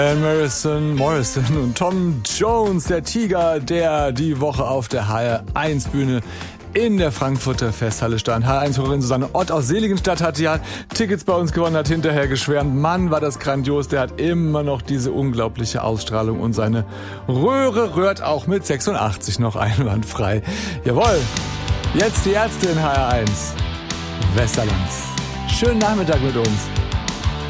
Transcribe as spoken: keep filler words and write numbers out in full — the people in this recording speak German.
Morrison, Morrison und Tom Jones, der Tiger, der die Woche auf der H R eins Bühne in der Frankfurter Festhalle stand. H R eins-Hörerin Susanne Ott aus Seligenstadt hat ja Tickets bei uns gewonnen, hat hinterher geschwärmt. Mann, war das grandios, der hat immer noch diese unglaubliche Ausstrahlung und seine Röhre rührt auch mit sechsundachtzig noch einwandfrei. Jawohl, jetzt die Ärzte in H R eins. Westerlands. Schönen Nachmittag mit uns.